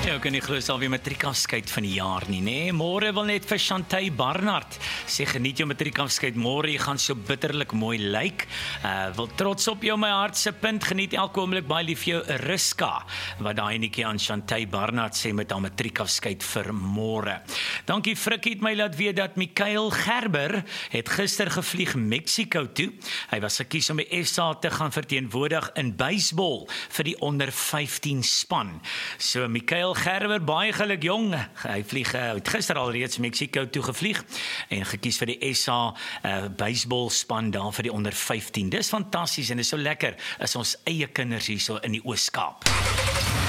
Ja, kan nie glo is alweer matriekafskeid van die jaar nie, nee. Môre wil net vir Chantay Barnard sê geniet jou matriekafskeid môre, jy gaan so bitterlik mooi lyk. Wil trots op jou my hart se punt, geniet elke oomblik baie lief vir jou Riska, wat daai netjie aan Chantay Barnard sê met haar matriekafskeid vir môre. Dankie Frikkie het my laat weet dat Mikael Gerber het gister gevlieg Mexico toe. Hy was gekies om die SA te gaan verteenwoordig in baseball vir die onder 15 span. So Mikael Gerber, baie geluk jong. Hy vlieg het gister al reeds Mexico toe gevlieg en gekies vir die SA baseball span daar vir die onder 15. Dis fantasties en dis so lekker is ons eie kinders hier so in die Oos-Kaap.